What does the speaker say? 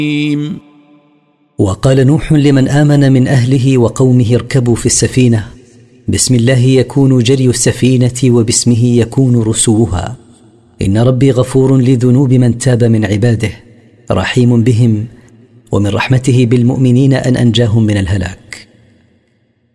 وقال نوح لمن آمن من أهله وقومه اركبوا في السفينة، بسم الله يكون جري السفينة وباسمه يكون رسوها، إن ربي غفور لذنوب من تاب من عباده، رحيم بهم، ومن رحمته بالمؤمنين أن أنجاهم من الهلاك.